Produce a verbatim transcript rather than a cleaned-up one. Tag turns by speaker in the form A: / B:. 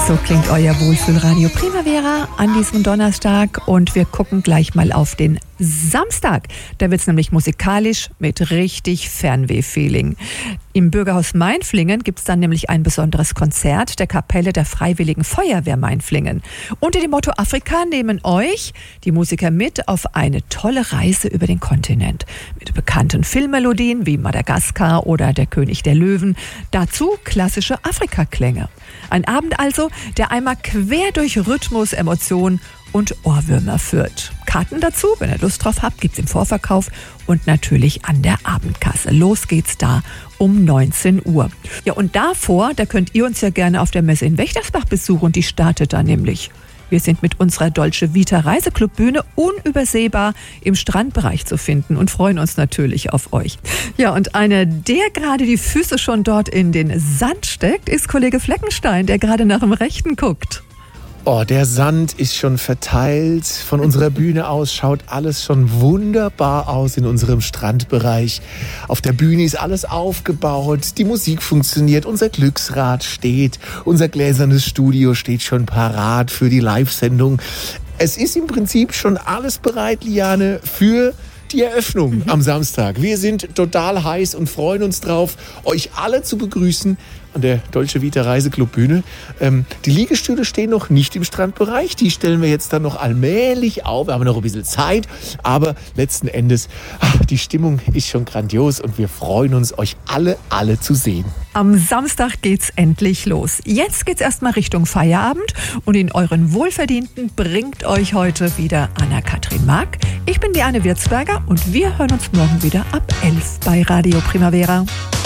A: So klingt euer Wohlfühlradio Primavera an diesem Donnerstag und wir gucken gleich mal auf den Samstag. Da wird es nämlich musikalisch mit richtig Fernweh-Feeling. Im Bürgerhaus Mainflingen gibt es dann nämlich ein besonderes Konzert der Kapelle der Freiwilligen Feuerwehr Mainflingen. Unter dem Motto Afrika nehmen euch die Musiker mit auf eine tolle Reise über den Kontinent. Mit bekannten Filmmelodien wie Madagaskar oder Der König der Löwen. Dazu klassische Afrika-Klänge. Ein Abend also, der einmal quer durch Rhythmus, Emotion und Ohrwürmer führt. Karten dazu, wenn ihr Lust drauf habt, gibt's im Vorverkauf und natürlich an der Abendkasse. Los geht's da um neunzehn Uhr. Ja, und davor, da könnt ihr uns ja gerne auf der Messe in Wächtersbach besuchen. Die startet da nämlich. Wir sind mit unserer Dolce Vita Reiseclub-Bühne unübersehbar im Strandbereich zu finden und freuen uns natürlich auf euch. Ja, und einer, der gerade die Füße schon dort in den Sand steckt, ist Kollege Fleckenstein, der gerade nach dem Rechten guckt.
B: Oh, der Sand ist schon verteilt. Von unserer Bühne aus schaut alles schon wunderbar aus in unserem Strandbereich. Auf der Bühne ist alles aufgebaut, die Musik funktioniert, unser Glücksrad steht, unser gläsernes Studio steht schon parat für die Live-Sendung. Es ist im Prinzip schon alles bereit, Liane, für die Eröffnung mhm. am Samstag. Wir sind total heiß und freuen uns drauf, euch alle zu begrüßen an der Dolce Vita Reiseclub Bühne. Ähm, die Liegestühle stehen noch nicht im Strandbereich. Die stellen wir jetzt dann noch allmählich auf. Wir haben noch ein bisschen Zeit. Aber letzten Endes, ach, die Stimmung ist schon grandios und wir freuen uns, euch alle, alle zu sehen.
A: Am Samstag geht's endlich los. Jetzt geht's erstmal Richtung Feierabend und in euren Wohlverdienten bringt euch heute wieder Anna-Kathrin Mark. Ich bin die Anne Wirzberger und wir hören uns morgen wieder ab elf bei Radio Primavera.